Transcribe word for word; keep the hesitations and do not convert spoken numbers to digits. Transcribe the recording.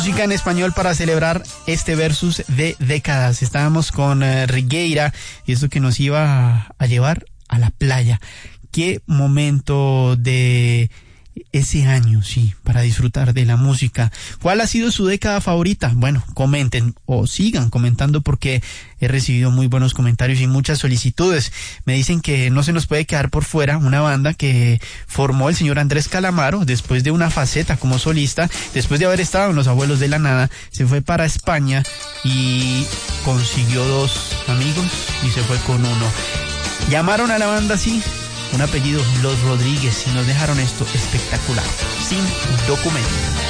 Música en español para celebrar este versus de décadas. Estábamos con uh, Regueira y esto que nos iba a, a llevar a la playa. Qué momento de ese año, sí, para disfrutar de la música. ¿Cuál ha sido su década favorita? Bueno, comenten o sigan comentando porque he recibido muy buenos comentarios y muchas solicitudes. Me dicen que no se nos puede quedar por fuera una banda que formó el señor Andrés Calamaro después de una faceta como solista, después de haber estado en Los Abuelos de la Nada, se fue para España y consiguió dos amigos y se fue con uno. Llamaron a la banda así, un apellido, Los Rodríguez, y nos dejaron esto espectacular, Sin Documento.